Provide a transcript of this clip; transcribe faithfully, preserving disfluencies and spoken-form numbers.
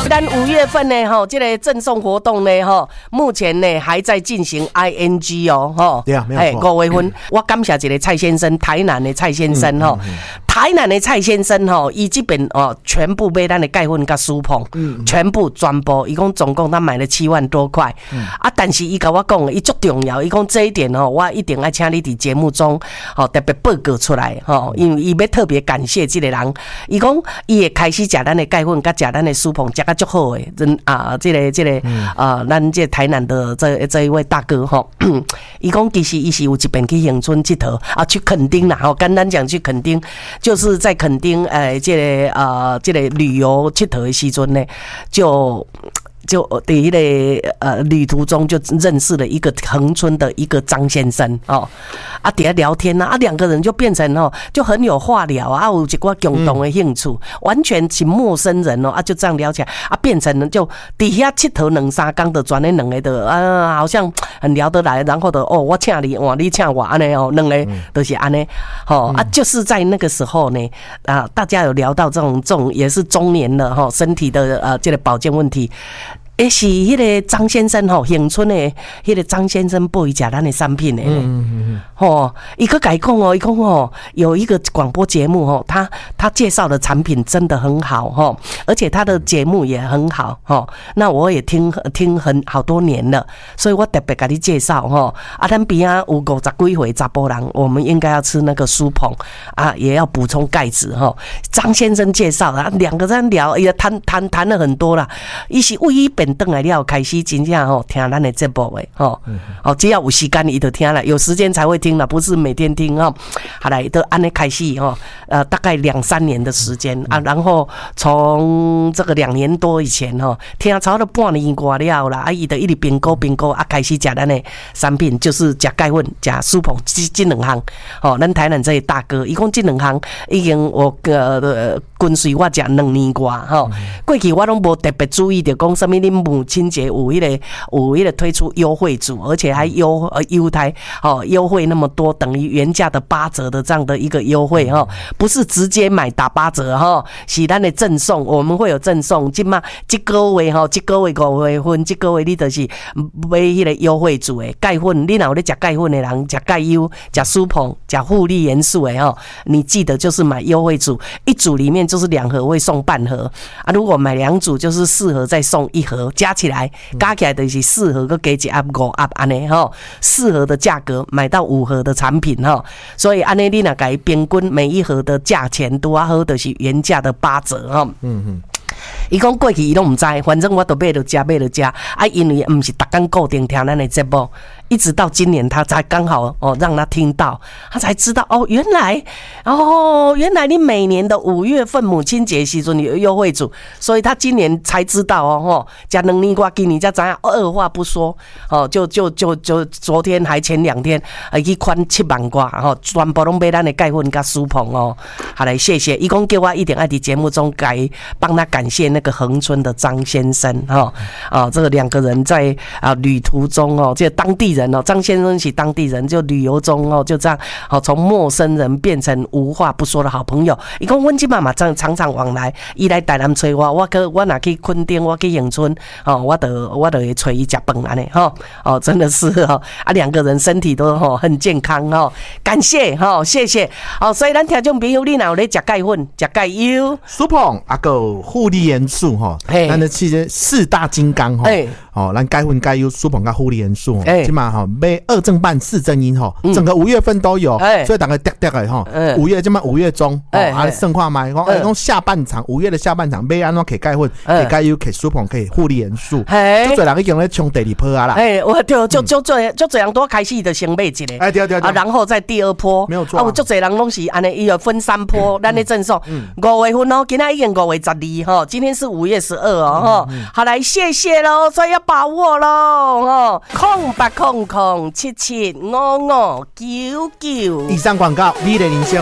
咱五月份呢，哈，这个赠送活动呢，哈，目前呢还在进行 I N G 哦，哈， 对啊，没有错。 五月份，嗯、我感谢一个蔡先生，台南的蔡先生哈、嗯嗯嗯，台南的蔡先生哈，伊这边哦，全部买咱的钙粉甲舒碰，嗯，全部全部，伊讲总共他买了七万多块，嗯、啊，但是伊甲我讲，伊足重要，伊讲这一点哦，我一定要请你伫节目中哦特别报告出来哈，因为伊要特别感谢这个人，伊讲伊会开始食咱的钙粉甲食咱的舒碰，食甲足好诶，真啊，这个这个啊，咱这台南的这这一位大哥哈，伊讲其实伊是有一边去恒春佚佗啊，去垦丁啦，吼，简单讲去垦丁，就是在垦丁诶，这个啊，这个旅游佚佗的时阵呢，就。就在一个呃旅途中就认识了一个恒春的一个张先生哦，啊，底下聊天呐、啊，啊两个人就变成哦就很有话聊啊，有一寡共同的兴趣、嗯，完全是陌生人哦啊，就这样聊起来啊，变成了就底下佚佗两三工的转那两个的啊，好像很聊得来，然后的哦，我请你，哇，你请我安尼哦，两个都是安尼，哦、嗯、啊，就是在那个时候呢啊，大家有聊到这种这种也是中年了哈，身体的呃这个保健问题。诶，是迄个张先生吼，恒春的迄个张先生报伊食咱的产品的，嗯嗯嗯，吼，伊个改讲哦，伊讲哦，有一个广播节目哦，他他介绍的产品真的很好吼，而且他的节目也很好吼，那我也听听很好多年了，所以我特别给你介绍吼，啊，咱边啊有五十几岁查甫人，我们应该要吃那个舒碰啊，也要补充钙质吼。张先生介绍啊，两个人聊也谈谈谈了很多啦，伊是为伊本。等来了，开始真正吼听咱的节目诶，吼，哦，只要有时间伊就听了，有时间才会听了，不是每天听哈。好来，都按呢开始哈，呃，大概两三年的时间啊，然后从这个两年多以前哈，听超了半年过了啦，啊，伊就一直评估评估啊，开始食咱的产品，就是食钙粉、食舒碰这这两项。哦，咱台南这些大哥，伊讲这两项已经我呃跟随我食两年过吼，过去我拢无特别注意着讲什么恁。母亲节有迄个有迄个推出优惠组，而且还优呃优待哦优惠那么多，等于原价的八折的这样的一个优惠哈，不是直接买打八折哈，是咱的赠送，我们会有赠送。今嘛这个月哈，这个月五月份，这个月你就是买迄个优惠组的钙粉，你若有咧食钙粉的人，食钙优、食舒碰、食护理元素的哈，你记得就是买优惠组，一组里面就是两盒会送半盒啊，如果买两组就是四盒再送一盒。加起来，加起来就是四盒，个加一盒五盒安尼吼，四盒的价格买到五盒的产品吼，所以安尼你若改平均每一盒的价钱都要好，就是原价的八折吼。嗯嗯。伊讲过去伊拢唔知，反正我都买了加买了加啊，因为唔是逐天固定听咱的节目，一直到今年他才刚好哦让他听到，他才知道哦原来哦原来你每年的五月份母亲节时阵有优惠组，所以他今年才知道哦吼，加两年我今年才知道，二话不说哦就就就就昨天还前两天啊去款七万块吼，全部拢买咱的钙粉甲舒碰哦，好来谢谢，伊讲叫我一定要伫节目中该帮他感谢那个恒春的张先生哈啊，这个两个人在啊旅途中哦，这当地人哦，张先生是当地人，就旅游中哦，就这样好从陌生人变成无话不说的好朋友。伊讲阮即妈妈常常常往来，伊来台南找我，我去我若去垦丁，我去恒春哦，我就我就会找伊食饭安尼哈哦，真的是哦啊，两个人身体都吼很健康哦，感谢哈，谢谢哦。所以咱听众朋友，你若有咧食钙粉、食钙优、 舒碰啊个护理元素哈，咱的其实四大金刚哈，哦，咱钙粉、钙优、舒碰甲护理元素，起码哈买二正半四正音哈，整个五月份都有，所以大概跌跌的哈，五月起码五月中哦，啊盛况买，讲讲下半场五月的下半场买安怎给钙粉、给钙优、给舒碰、给护理元素，就多人已经咧冲第二波啊啦，哎， 我就就就就就这样多开始就先买一个， 哎对对对， 啊然后再第二波， 没有错， 啊有足侪人拢是安尼，伊有分三波，咱咧赠送五月份哦，今仔已经五月十二哈，今天是五月十二哦哈，好来谢谢喽，所以要把握喽哦，空八空空七七五五九九。 以上广告，你的铃声。